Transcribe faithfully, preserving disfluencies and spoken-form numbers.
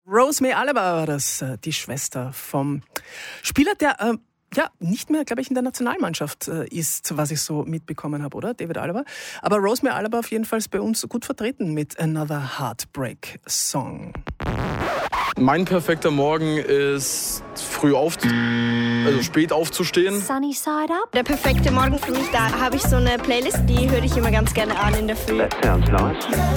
Rosemary Alaba war das, äh, die Schwester vom Spieler, der äh, ja nicht mehr, glaube ich, in der Nationalmannschaft äh, ist, was ich so mitbekommen habe, oder? David Alaba. Aber Rosemary Alaba auf jeden Fall ist bei uns gut vertreten mit Another Heartbreak Song. Mein perfekter Morgen ist früh auf, also spät aufzustehen. Sunny Side Up. Der perfekte Morgen für mich, da habe ich so eine Playlist, die höre ich immer ganz gerne an in der Früh. That sounds nice.